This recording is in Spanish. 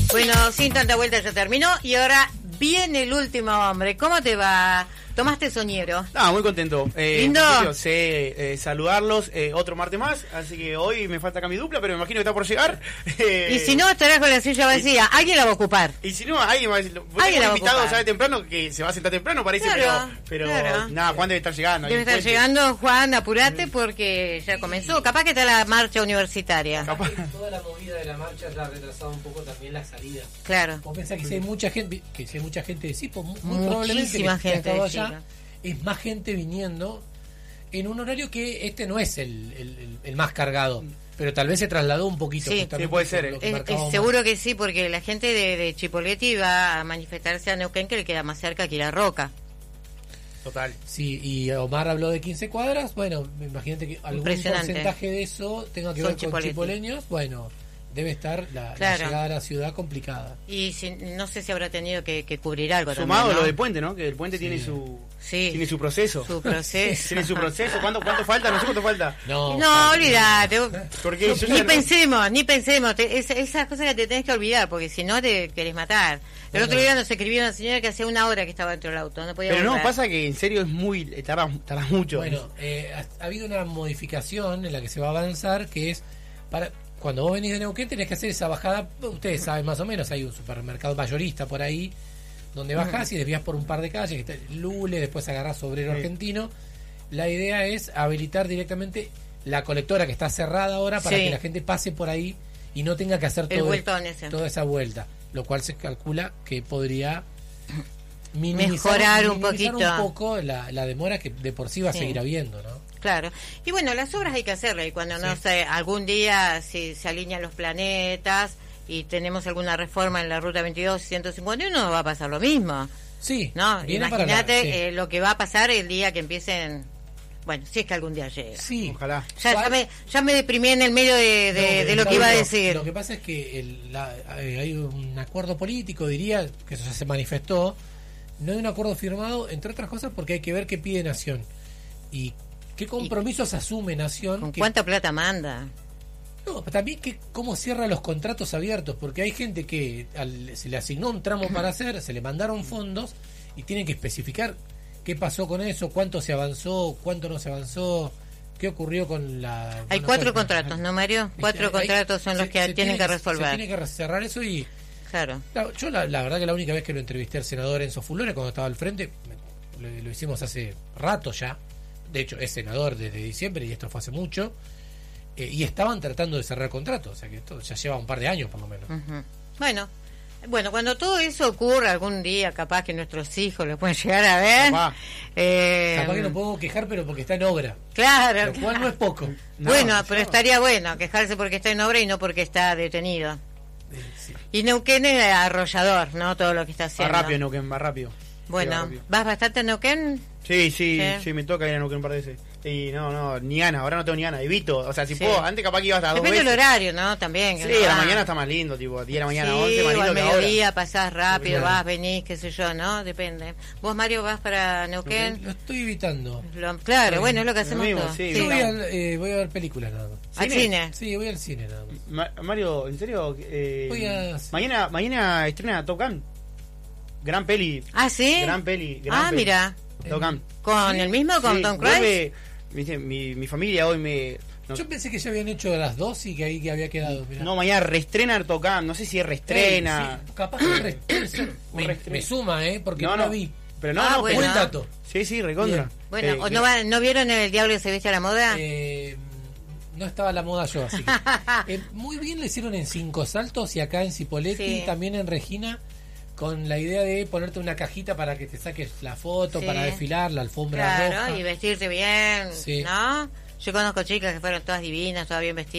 Bueno, sin tanta vuelta ya terminó y ahora viene el último hombre. ¿Cómo te va? ¿Tomaste soñero? Muy contento. ¿Lindo? Sé saludarlos otro martes más, así que hoy me falta acá mi dupla, pero me imagino que está por llegar. Y si no, estarás con la silla vacía. Alguien la va a ocupar. Y si no, alguien va a decir, Alguien la va a invitado ocupar. sabe temprano que se va a sentar temprano, parece, Claro, pero claro. nada, Juan debe estar llegando. Debe hay un estar puente. llegando, Juan, apurate porque ya comenzó. Capaz que está la marcha universitaria. Capaz. Toda la movida de la marcha ya ha retrasado un poco también la salida. Claro. Vos pensás que si hay mucha gente, sí, pues muy Muchísima probablemente que gente, estado sí. allá, es más gente viniendo en un horario que este no es el más cargado, pero tal vez se trasladó un poquito. Sí. justamente Sí, puede por ser, lo que Es marcábamos. seguro que sí, porque la gente de Chipoleti va a manifestarse a Neuquén, que le queda más cerca que La Roca. Total. Sí, y Omar habló de 15 cuadras, bueno, imagínate que algún Impresionante. porcentaje de eso tenga que Son ver con Chipoleti. chipoleños, bueno, debe estar la Claro. llegada a la ciudad complicada. Y no sé si habrá tenido que cubrir algo Sumado también, ¿no? lo del puente, ¿no? Que el puente Sí. tiene su proceso. Su proceso. Tiene su proceso. ¿Cuánto falta? No sé cuánto falta. No, olvídate. Porque yo Ni ya- pensemos. Esas cosas que te tenés que olvidar, porque si no te querés matar. El Bueno. otro día nos escribió una señora que hacía una hora que estaba dentro del auto. No podía Pero no, volver. pasa que en serio es muy... tardas mucho. Bueno, ha habido una modificación en la que se va a avanzar, que es para cuando vos venís de Neuquén tenés que hacer esa bajada. Ustedes saben más o menos, hay un supermercado mayorista por ahí donde bajás y desvías por un par de calles, que está Lule, después agarrás Obrero Sí. Argentino. La idea es habilitar directamente la colectora que está cerrada ahora para Sí. que la gente pase por ahí y no tenga que hacer El vueltón ese. toda esa vuelta, lo cual se calcula que podría Mejorar un minimizar poquito. un poco la demora que de por sí va a Sí. seguir habiendo, ¿no? Claro. Y bueno, las obras hay que hacerlas. Y cuando, no Sí. sé, algún día si se alinean los planetas y tenemos alguna reforma en la ruta 22 y 151, va a pasar lo mismo. Sí, ¿No? viene para Imagínate largo, sí. lo que va a pasar el día que empiecen. Bueno, si es que algún día llega. Sí. Ojalá. Ya me deprimí en el medio de lo que iba a decir. Lo que pasa es que hay un acuerdo político, diría, que eso ya se manifestó. No hay un acuerdo firmado, entre otras cosas, porque hay que ver qué pide Nación y qué compromisos asume Nación. ¿Con que- cuánta plata manda? No, también que cómo cierra los contratos abiertos, porque hay gente que se le asignó un tramo para hacer, se le mandaron fondos y tienen que especificar qué pasó con eso, cuánto se avanzó, cuánto no se avanzó, qué ocurrió con la... Hay bueno, 4 con- contratos, ¿no, Mario? 4 Hay- contratos son los que se tienen que Se resolver. tiene que cerrar eso y... Claro. Yo la verdad que la única vez que lo entrevisté al senador Enzo Fulore cuando estaba al frente, lo hicimos hace rato ya, de hecho es senador desde diciembre y esto fue hace mucho, y estaban tratando de cerrar contratos, o sea que esto ya lleva un par de años por lo menos. Ujú. Bueno, cuando todo eso ocurra algún día, capaz que nuestros hijos lo pueden llegar a ver. Capaz. Capaz que no puedo quejar, pero porque está en obra, Claro. lo cual no es poco. Bueno, No, pero estaría bueno quejarse porque está en obra y no porque está detenido. Sí. Y Neuquén es arrollador, ¿no? Todo lo que está Va haciendo. rápido Neuquén, va rápido. Bueno, Sí, va rápido. ¿vas bastante a Neuquén? Sí, Sí. me toca ir a Neuquén un par de veces. Y no, ni gana, ahora no tengo ni gana, evito. O sea, si Sí. puedo, antes capaz que iba hasta 2 Depende veces. del horario, ¿no? También. que Sí, no a la va. mañana está más lindo, tipo, 10 de la mañana, Sí, 11, más o lindo al que ahora. mediodía pasás rápido, Claro. vas, venís, qué sé yo, ¿no? Depende. ¿Vos, Mario, vas para Neuquén? Lo estoy evitando. Claro, Sí. bueno, es lo que Lo hacemos mismo, todos. sí, Yo vamos. voy a ver películas nada más. ¿Al cine? Sí, voy al cine nada más. Mario, ¿en serio? Voy a- Mañana estrena Top Gun. Gran peli. ¿Ah, sí? Gran peli. Ah, peli. mira. Top Gun. ¿Con ¿Sí? el mismo? ¿Con Sí, Tom Cruise? vuelve, viste, mi familia hoy me... No, Yo pensé que ya habían hecho las dos y que ahí que había quedado. Mirá. no, mañana reestrena Top Gun. No sé si es reestrena. Sí, capaz que me suma, porque no la vi. Pero no, Ah, no, bueno. Buen dato. Sí, recontra. Bien. Bueno, ¿no vieron El Diablo que se viste a la moda? No estaba a la moda yo, así que. Muy bien lo hicieron en Cinco Saltos y acá en Cipolletti, Sí. también en Regina, con la idea de ponerte una cajita para que te saques la foto, Sí. para desfilar, la alfombra roja. Claro, y vestirte bien, Sí. ¿no? Yo conozco chicas que fueron todas divinas, todas bien vestidas.